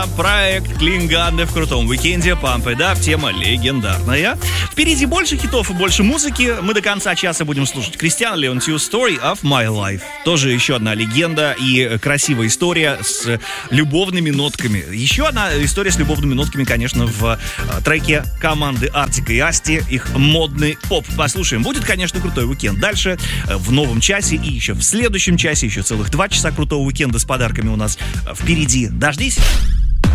Да, проект Клинганды в крутом уикенде. Pump It Up, тема легендарная. Впереди больше хитов и больше музыки. Мы до конца часа будем слушать Кристиан Леонтью «Story of My Life». Тоже еще одна легенда и красивая история с любовными нотками. Еще одна история с любовными нотками, конечно, в треке команды Артика и Асти, их модный поп. Послушаем. Будет, конечно, крутой уикенд. Дальше в новом часе и еще в следующем часе еще целых 2 часа крутого уикенда с подарками у нас впереди. Дождись!